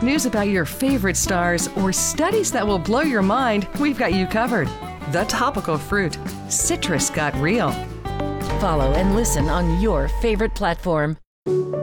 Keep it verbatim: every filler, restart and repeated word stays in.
news about your favorite stars, or studies that will blow your mind, we've got you covered. The Topical Fruit. Citrus got real. Follow and listen on your favorite platform.